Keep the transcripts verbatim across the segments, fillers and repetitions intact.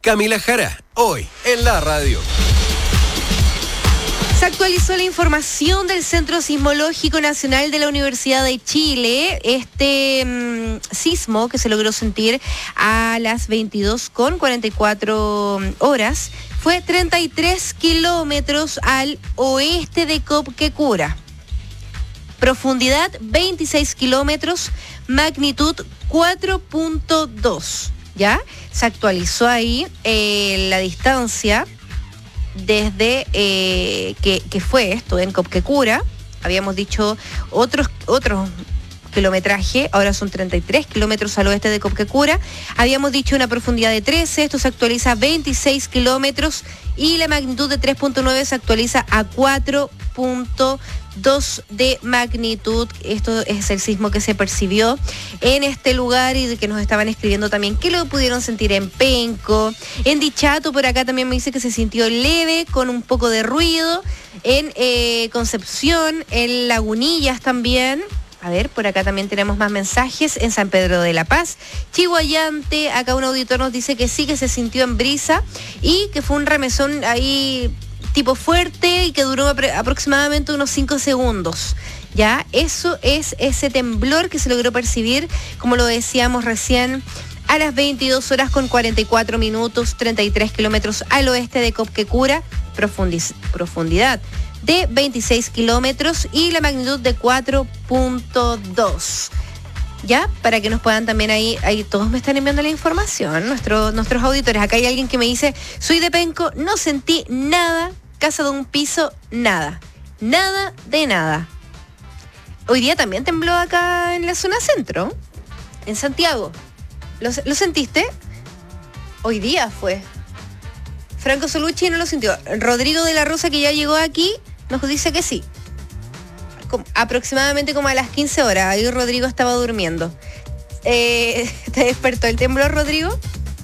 Camila Jara, hoy en la radio. Se actualizó la información del Centro Sismológico Nacional de la Universidad de Chile. Este mmm, sismo que se logró sentir a las veintidós con cuarenta y cuatro horas fue treinta y tres kilómetros al oeste de Copquecura. Profundidad veintiséis kilómetros, magnitud cuatro punto dos. ¿Ya? Se actualizó ahí eh, la distancia desde eh, que, que fue esto en Copquecura. Habíamos dicho otros otros kilometraje, ahora son treinta y tres kilómetros al oeste de Copquecura. Habíamos dicho una profundidad de trece, esto se actualiza a veintiséis kilómetros y la magnitud de tres punto nueve se actualiza a cuatro punto dos de magnitud. Esto es el sismo que se percibió en este lugar y de que nos estaban escribiendo también que lo pudieron sentir en Penco, en Dichato. Por acá también me dice que se sintió leve con un poco de ruido en eh, Concepción, en Lagunillas también. A ver, por acá también tenemos más mensajes. En San Pedro de la Paz, Chihuayante, acá un auditor nos dice que sí, que se sintió en brisa y que fue un remesón ahí tipo fuerte y que duró aproximadamente unos cinco segundos. Ya, eso es ese temblor que se logró percibir, como lo decíamos recién, a las veintidós horas con cuarenta y cuatro minutos, treinta y tres kilómetros al oeste de Copquecura, profundiz- profundidad de veintiséis kilómetros y la magnitud de cuatro punto dos. Ya, para que nos puedan también ahí, ahí todos me están enviando la información, nuestro, nuestros auditores. Acá hay alguien que me dice, soy de Penco, no sentí nada, casa de un piso, nada, nada de nada. Hoy día también tembló acá en la zona centro, en Santiago. ¿Lo, lo sentiste? Hoy día fue. Franco Solucci no lo sintió. Rodrigo de la Rosa, que ya llegó aquí, nos dice que sí. Como, aproximadamente como a las quince horas. Ahí Rodrigo estaba durmiendo. Eh, ¿Te despertó el temblor, Rodrigo?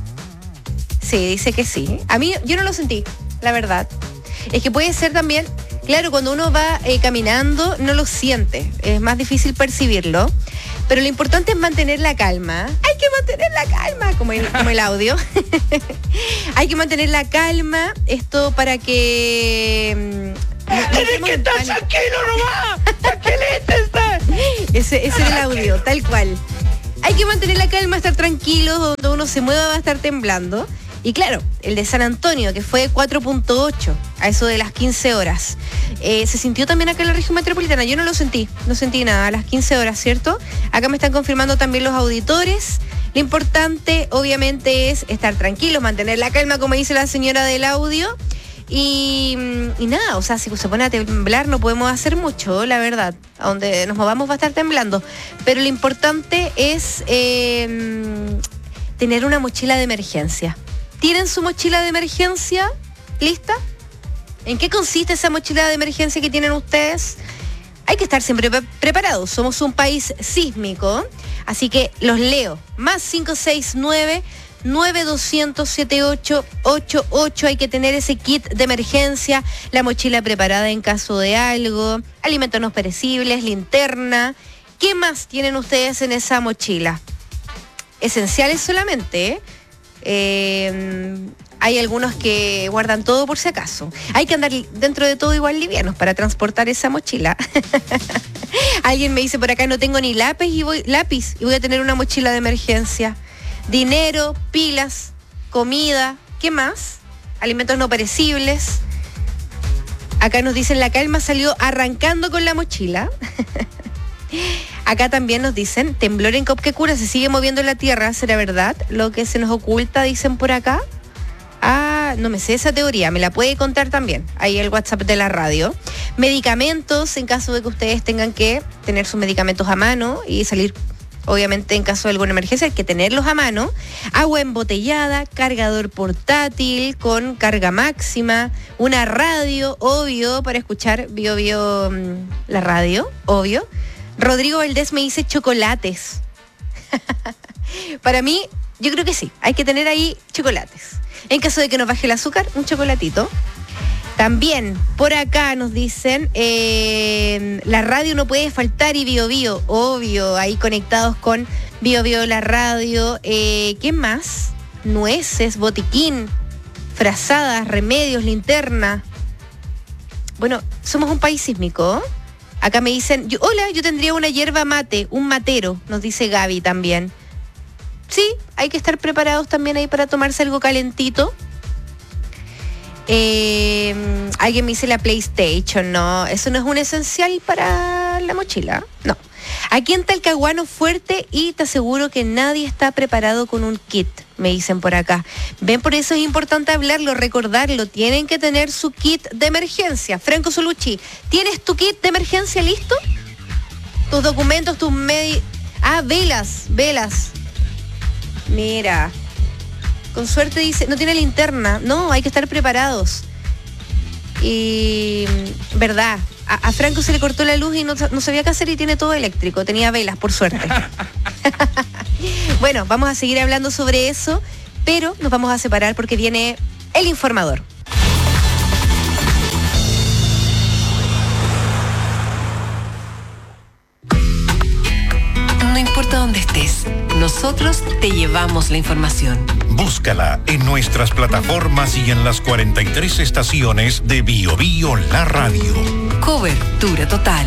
Sí, dice que sí. A mí, yo no lo sentí, la verdad. Es que puede ser también, claro, cuando uno va eh, caminando, no lo siente. Es más difícil percibirlo. Pero lo importante es mantener la calma. Hay que mantener la calma, como el, como el audio. Hay que mantener la calma. Esto para que... ¡Tienes que estar tranquilo nomás! ¡Tranquilita está! Ese, ese es el audio, tal cual. Hay que mantener la calma, estar tranquilos. Donde uno se mueva va a estar temblando. Y claro, el de San Antonio, que fue cuatro punto ocho, a eso de las quince horas. Eh, se sintió también acá en la región metropolitana. Yo no lo sentí, no sentí nada a las quince horas, ¿cierto? Acá me están confirmando también los auditores. Lo importante, obviamente, es estar tranquilos, mantener la calma, como dice la señora del audio. Y, y nada, o sea, si se pone a temblar no podemos hacer mucho, la verdad. A donde nos movamos va a estar temblando. Pero lo importante es eh, tener una mochila de emergencia. ¿Tienen su mochila de emergencia lista? ¿En qué consiste esa mochila de emergencia que tienen ustedes? Hay que estar siempre pre- preparados. Somos un país sísmico, así que los leo. Más cinco seis nueve, nueve dos cero cero, siete ocho ocho ocho. Hay que tener ese kit de emergencia, la mochila preparada en caso de algo, alimentos no perecibles, linterna. ¿Qué más tienen ustedes en esa mochila? Esenciales solamente, ¿eh? Eh, hay algunos que guardan todo por si acaso. Hay que andar dentro de todo igual livianos para transportar esa mochila. Alguien me dice por acá, no tengo ni lápiz y voy, lápiz y voy a tener una mochila de emergencia. Dinero, pilas, comida, ¿qué más? Alimentos no perecibles. Acá nos dicen, la calma salió arrancando con la mochila. Acá también nos dicen, temblor en Copquecura, se sigue moviendo la tierra, ¿será verdad? Lo que se nos oculta, dicen por acá. Ah, no me sé esa teoría, me la puede contar también, ahí el WhatsApp de la radio. Medicamentos, en caso de que ustedes tengan que tener sus medicamentos a mano y salir, obviamente en caso de alguna emergencia hay que tenerlos a mano. Agua embotellada, cargador portátil con carga máxima, una radio, obvio, para escuchar Bio Bio, la radio, obvio. Rodrigo Valdés me dice chocolates. Para mí, yo creo que sí, hay que tener ahí chocolates. En caso de que nos baje el azúcar, un chocolatito. También, por acá nos dicen, eh, la radio no puede faltar y Bio Bio, obvio, ahí conectados con Bio Bio la radio. Eh, ¿Qué más? nueces, botiquín, frazadas, remedios, linterna. Bueno, somos un país sísmico. Acá me dicen, yo, hola, yo tendría una hierba mate, un matero, nos dice Gaby también. Sí, hay que estar preparados también ahí para tomarse algo calentito. Eh, alguien me dice la PlayStation, no, eso no es un esencial para la mochila, no. Aquí en Talcahuano fuerte y te aseguro que nadie está preparado con un kit, me dicen por acá. Ven, por eso es importante hablarlo, recordarlo, tienen que tener su kit de emergencia. Franco Solucci, ¿tienes tu kit de emergencia listo? Tus documentos, tus medios... Ah, velas, velas. Mira, con suerte dice, no tiene linterna. No, hay que estar preparados. Y, verdad, a, a Franco se le cortó la luz y no, no sabía qué hacer y tiene todo eléctrico. Tenía velas, por suerte. Bueno, vamos a seguir hablando sobre eso, pero nos vamos a separar porque viene el informador. No importa dónde estés, nosotros te llevamos la información. Búscala en nuestras plataformas y en las cuarenta y tres estaciones de Bio Bio La Radio. Cobertura total.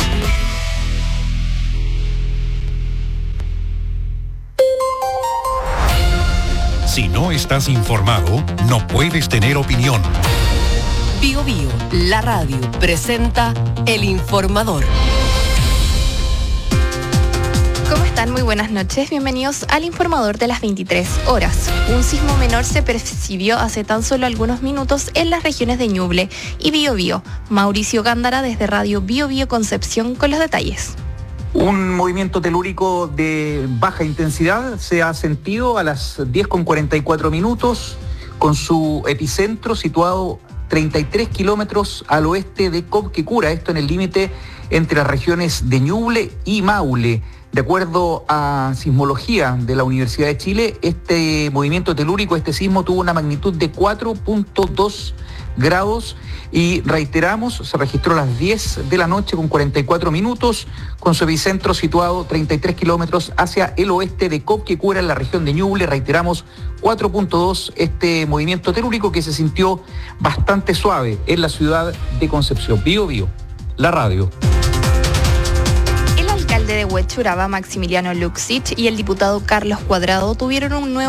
Si no estás informado, no puedes tener opinión. Bio Bio La Radio presenta El Informador. ¿Cómo están? Muy buenas noches. Bienvenidos al Informador de las veintitrés horas. Un sismo menor se percibió hace tan solo algunos minutos en las regiones de Ñuble y Biobío. Mauricio Gándara desde Radio Biobío Concepción con los detalles. Un movimiento telúrico de baja intensidad se ha sentido a las diez con cuarenta y cuatro minutos con su epicentro situado treinta y tres kilómetros al oeste de Cobquecura, esto en el límite entre las regiones de Ñuble y Maule. De acuerdo a sismología de la Universidad de Chile, este movimiento telúrico, este sismo tuvo una magnitud de cuatro punto dos grados y reiteramos, se registró a las diez de la noche con cuarenta y cuatro minutos, con su epicentro situado treinta y tres kilómetros hacia el oeste de Cobquecura en la región de Ñuble. Reiteramos, cuatro punto dos este movimiento telúrico que se sintió bastante suave en la ciudad de Concepción. Bio Bio, la radio. El alcalde de Huechuraba, Maximiliano Luxich, y el diputado Carlos Cuadrado tuvieron un nuevo